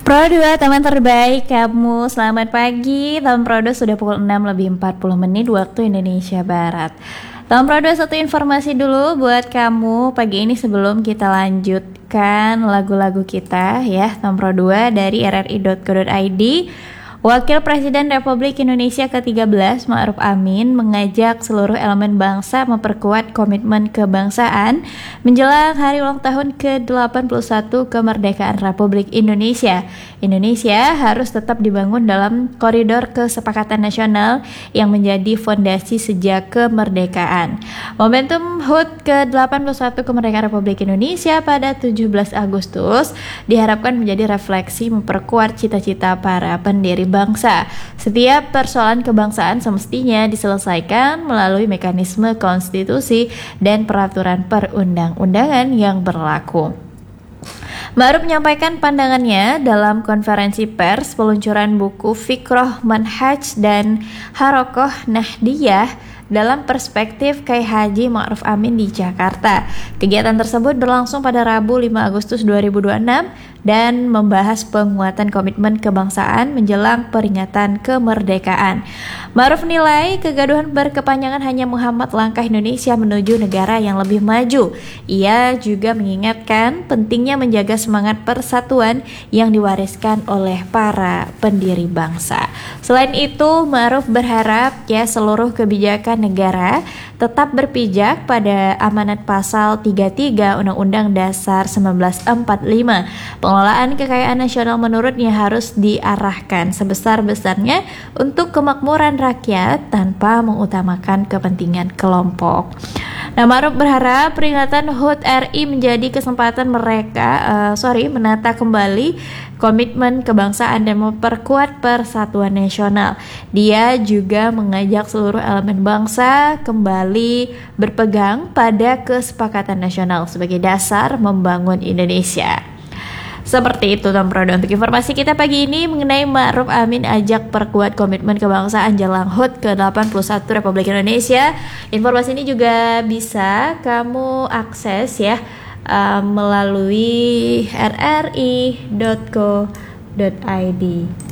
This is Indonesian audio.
Pro 2 teman terbaik kamu, selamat pagi. Tahun Pro 2 sudah pukul 6 lebih 40 menit waktu Indonesia Barat. Tahun Pro 2 satu informasi dulu buat kamu pagi ini sebelum kita lanjutkan lagu-lagu kita ya. Tahun Pro 2 dari rri.co.id. Wakil Presiden Republik Indonesia ke-13 Ma'ruf Amin mengajak seluruh elemen bangsa memperkuat komitmen kebangsaan menjelang hari ulang tahun ke-81 kemerdekaan Republik Indonesia. Indonesia harus tetap dibangun dalam koridor kesepakatan nasional yang menjadi fondasi sejak kemerdekaan. Momentum HUT ke-81 kemerdekaan Republik Indonesia pada 17 Agustus diharapkan menjadi refleksi memperkuat cita-cita para pendiri bangsa. Setiap persoalan kebangsaan semestinya diselesaikan melalui mekanisme konstitusi dan peraturan perundang-undangan yang berlaku. Ma'ruf menyampaikan pandangannya dalam konferensi pers peluncuran buku Fikroh Manhaj dan Harokoh Nahdiyah dalam perspektif Kiai Haji Ma'ruf Amin di Jakarta. Kegiatan tersebut berlangsung pada Rabu 5 Agustus 2026 dan membahas penguatan komitmen kebangsaan menjelang peringatan kemerdekaan. Ma'ruf nilai kegaduhan berkepanjangan hanya menghambat langkah Indonesia menuju negara yang lebih maju. Ia juga mengingatkan pentingnya menjaga semangat persatuan yang diwariskan oleh para pendiri bangsa. Selain itu, Ma'ruf berharap seluruh kebijakan negara tetap berpijak pada amanat pasal 33 Undang-Undang Dasar 1945. Pengelolaan kekayaan nasional menurutnya harus diarahkan sebesar-besarnya untuk kemakmuran rakyat tanpa mengutamakan kepentingan kelompok. Ma'ruf berharap peringatan HUT RI menjadi kesempatan menata kembali komitmen kebangsaan dan memperkuat persatuan nasional. Dia juga mengajak seluruh elemen bangsa kembali berpegang pada kesepakatan nasional sebagai dasar membangun Indonesia. Seperti itu Tom Prodo untuk informasi kita pagi ini mengenai Ma'ruf Amin ajak perkuat komitmen kebangsaan jelang HUT ke-81 Republik Indonesia. Informasi ini juga bisa kamu akses melalui rri.co.id.